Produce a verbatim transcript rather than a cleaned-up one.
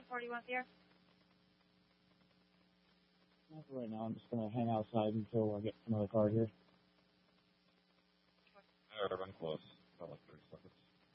forty-one here. Not right now. I'm just gonna hang outside until I get another car here. Alright, run close. About like thirty seconds.